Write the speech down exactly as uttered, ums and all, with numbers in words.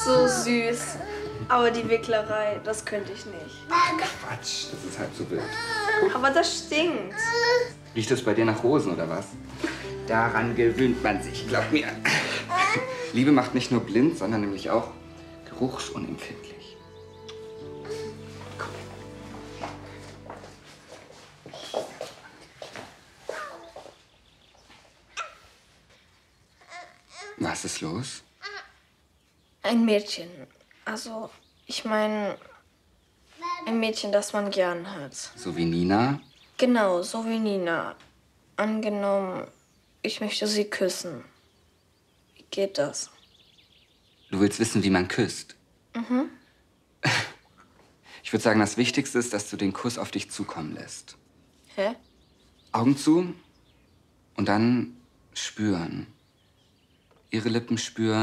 so süß. Aber die Wicklerei, das könnte ich nicht. Quatsch, das ist halb so wild. Aber das stinkt. Riecht das bei dir nach Rosen, oder was? Daran gewöhnt man sich, glaub mir. Liebe macht nicht nur blind, sondern nämlich auch geruchsunempfindlich. Komm. Was ist los? Ein Mädchen. Also, ich meine, ein Mädchen, das man gern hat. So wie Nina? Genau, so wie Nina. Angenommen, ich möchte sie küssen. Wie geht das? Du willst wissen, wie man küsst? Mhm. Ich würde sagen, das Wichtigste ist, dass du den Kuss auf dich zukommen lässt. Hä? Augen zu und dann spüren. Ihre Lippen spüren.